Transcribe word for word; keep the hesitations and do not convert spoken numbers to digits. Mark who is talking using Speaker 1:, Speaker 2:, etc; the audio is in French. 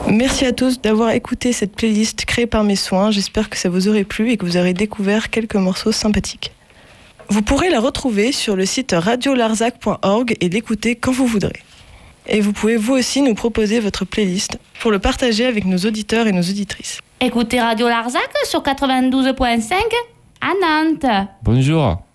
Speaker 1: Merci à tous d'avoir écouté cette playlist créée par mes soins. J'espère que ça vous aurait plu et que vous aurez découvert quelques morceaux sympathiques. Vous pourrez la retrouver sur le site radio larzac point org et l'écouter quand vous voudrez. Et vous pouvez vous aussi nous proposer votre playlist pour le partager avec nos auditeurs et nos auditrices.
Speaker 2: Écoutez Radio Larzac sur quatre-vingt-douze point cinq à Nantes.
Speaker 3: Bonjour.